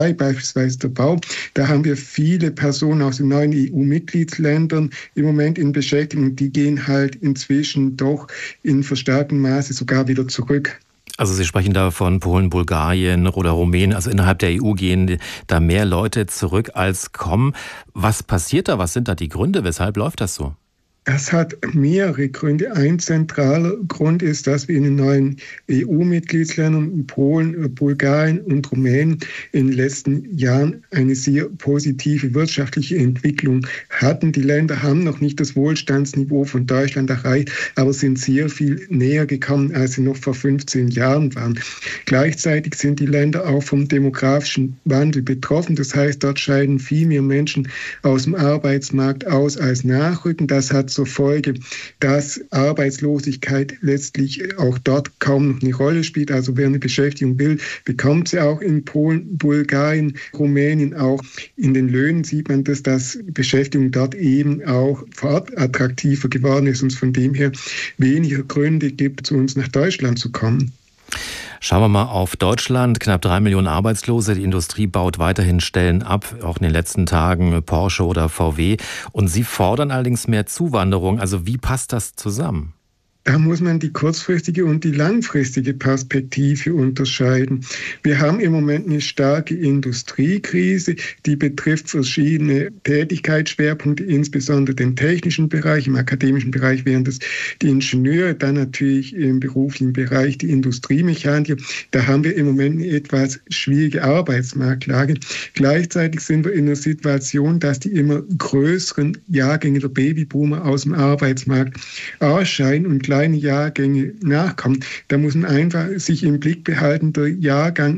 beispielsweise der Bau. Da haben wir viele Personen aus den neuen EU-Mitgliedsländern im Moment in Beschäftigung. Die gehen halt inzwischen doch in verstärktem Maße sogar wieder zurück. Also Sie sprechen da von Polen, Bulgarien oder Rumänien. Also innerhalb der EU gehen da mehr Leute zurück als kommen. Was passiert da? Was sind da die Gründe? Weshalb läuft das so? Das hat mehrere Gründe. Ein zentraler Grund ist, dass wir in den neuen EU-Mitgliedsländern, Polen, Bulgarien und Rumänien in den letzten Jahren eine sehr positive wirtschaftliche Entwicklung hatten. Die Länder haben noch nicht das Wohlstandsniveau von Deutschland erreicht, aber sind sehr viel näher gekommen, als sie noch vor 15 Jahren waren. Gleichzeitig sind die Länder auch vom demografischen Wandel betroffen. Das heißt, dort scheiden viel mehr Menschen aus dem Arbeitsmarkt aus als nachrücken. Das hat zur Folge, dass Arbeitslosigkeit letztlich auch dort kaum noch eine Rolle spielt. Also wer eine Beschäftigung will, bekommt sie auch in Polen, Bulgarien, Rumänien. Auch in den Löhnen sieht man, dass Beschäftigung dort eben auch vor Ort attraktiver geworden ist und es von dem her weniger Gründe gibt, zu uns nach Deutschland zu kommen. Schauen wir mal auf Deutschland. Knapp 3 Millionen Arbeitslose. Die Industrie baut weiterhin Stellen ab, auch in den letzten Tagen Porsche oder VW. Und Sie fordern allerdings mehr Zuwanderung. Also wie passt das zusammen? Da muss man die kurzfristige und die langfristige Perspektive unterscheiden. Wir haben im Moment eine starke Industriekrise, die betrifft verschiedene Tätigkeitsschwerpunkte, insbesondere den technischen Bereich. Im akademischen Bereich wären das die Ingenieure, dann natürlich im beruflichen Bereich die Industriemechaniker. Da haben wir im Moment eine etwas schwierige Arbeitsmarktlage. Gleichzeitig sind wir in einer Situation, dass die immer größeren Jahrgänge der Babyboomer aus dem Arbeitsmarkt ausscheiden und kleine Jahrgänge nachkommen. Da muss man einfach sich im Blick behalten, der Jahrgang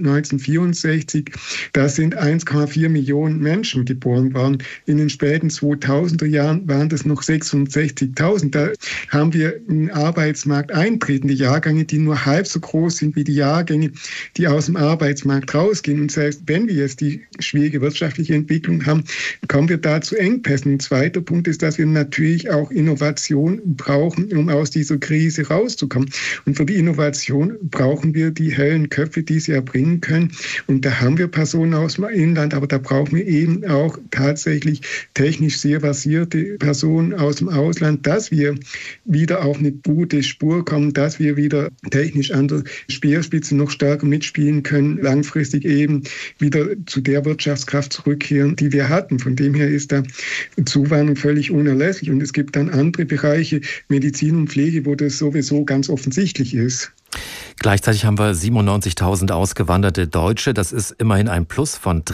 1964, da sind 1,4 Millionen Menschen geboren worden. In den späten 2000er Jahren waren das noch 660.000. Da haben wir in den Arbeitsmarkt eintretende Jahrgänge, die nur halb so groß sind wie die Jahrgänge, die aus dem Arbeitsmarkt rausgehen. Und selbst wenn wir jetzt die schwierige wirtschaftliche Entwicklung haben, kommen wir da zu Engpässen. Ein zweiter Punkt ist, dass wir natürlich auch Innovation brauchen, um aus dieser Krise rauszukommen. Und für die Innovation brauchen wir die hellen Köpfe, die sie erbringen können. Und da haben wir Personen aus dem Inland, aber da brauchen wir eben auch tatsächlich technisch sehr versierte Personen aus dem Ausland, dass wir wieder auf eine gute Spur kommen, dass wir wieder technisch an der Speerspitze noch stärker mitspielen können, langfristig eben wieder zu der Wirtschaftskraft zurückkehren, die wir hatten. Von dem her ist da Zuwanderung völlig unerlässlich. Und es gibt dann andere Bereiche, Medizin und Pflege, wo das sowieso ganz offensichtlich ist. Gleichzeitig haben wir 97.000 ausgewanderte Deutsche. Das ist immerhin ein Plus von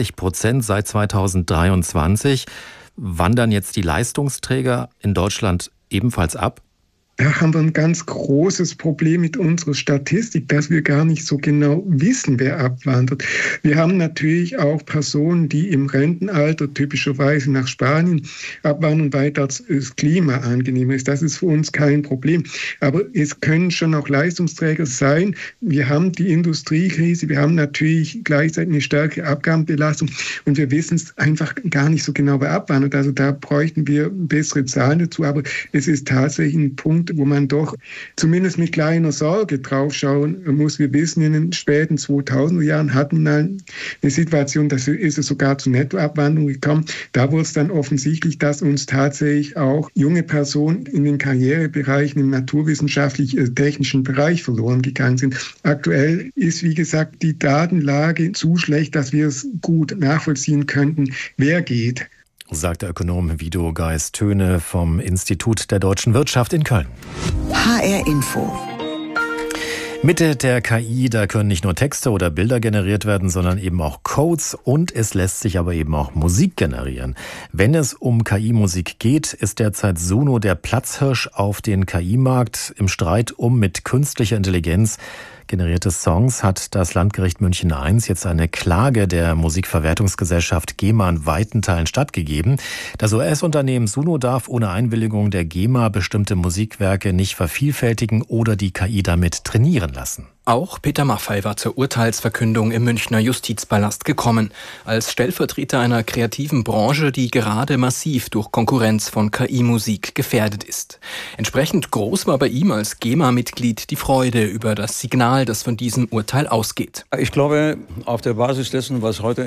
30% seit 2023. Wandern jetzt die Leistungsträger in Deutschland ebenfalls ab? Da haben wir ein ganz großes Problem mit unserer Statistik, dass wir gar nicht so genau wissen, wer abwandert. Wir haben natürlich auch Personen, die im Rentenalter typischerweise nach Spanien abwandern, weil dort das Klima angenehmer ist. Das ist für uns kein Problem. Aber es können schon auch Leistungsträger sein. Wir haben die Industriekrise, wir haben natürlich gleichzeitig eine stärkere Abgabenbelastung und wir wissen es einfach gar nicht so genau, wer abwandert. Also da bräuchten wir bessere Zahlen dazu. Aber es ist tatsächlich ein Punkt, wo man doch zumindest mit kleiner Sorge draufschauen muss. Wir wissen, in den späten 2000er Jahren hatten wir eine Situation, da ist es sogar zu Nettoabwanderung gekommen. Da wurde es dann offensichtlich, dass uns tatsächlich auch junge Personen in den Karrierebereichen im naturwissenschaftlich-technischen Bereich verloren gegangen sind. Aktuell ist, wie gesagt, die Datenlage zu schlecht, dass wir es gut nachvollziehen könnten, wer geht. Sagt der Ökonom Guido Geist-Töne vom Institut der Deutschen Wirtschaft in Köln. HR Info. Mit der KI, da können nicht nur Texte oder Bilder generiert werden, sondern eben auch Codes und es lässt sich aber eben auch Musik generieren. Wenn es um KI-Musik geht, ist derzeit Suno der Platzhirsch auf den KI-Markt. Im Streit um mit künstlicher Intelligenz generierte Songs hat das Landgericht München I jetzt eine Klage der Musikverwertungsgesellschaft GEMA in weiten Teilen stattgegeben. Das US-Unternehmen Suno darf ohne Einwilligung der GEMA bestimmte Musikwerke nicht vervielfältigen oder die KI damit trainieren lassen. Auch Peter Maffay war zur Urteilsverkündung im Münchner Justizpalast gekommen, als Stellvertreter einer kreativen Branche, die gerade massiv durch Konkurrenz von KI-Musik gefährdet ist. Entsprechend groß war bei ihm als GEMA-Mitglied die Freude über das Signal, das von diesem Urteil ausgeht. Ich glaube, auf der Basis dessen, was heute